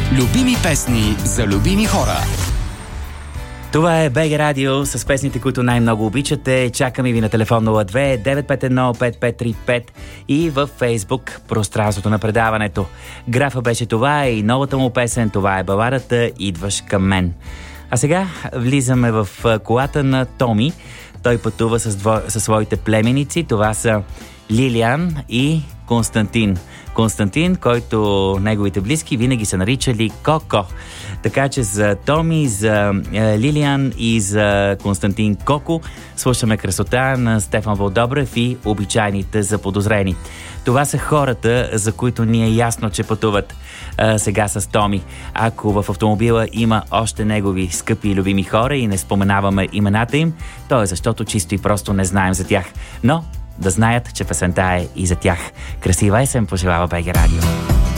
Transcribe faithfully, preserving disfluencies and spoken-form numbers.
Любими песни за любими хора. Това е БГ Радио с песните, които най-много обичате. Чакаме ви на телефон нула две девет пет едно пет пет три пет и във Фейсбук пространството на предаването. Графа беше това и новата му песен, това е баладата "Идваш към мен". А сега влизаме в колата на Томи. Той пътува с, дво... със своите племеници. Това са Лилиан и Константин. Константин, който неговите близки винаги са наричали Коко. Така че за Томи, за е, Лилиан и за Константин Коко слушаме красота на Стефан Вълдобрев и обичайните заподозрени. Това са хората, за които ни е ясно, че пътуват а, сега с Томи. Ако в автомобила има още негови скъпи и любими хора и не споменаваме имената им, то е защото чисто и просто не знаем за тях. Но да знаят, че песента е и за тях. Красива есен пожелава БГ Радио.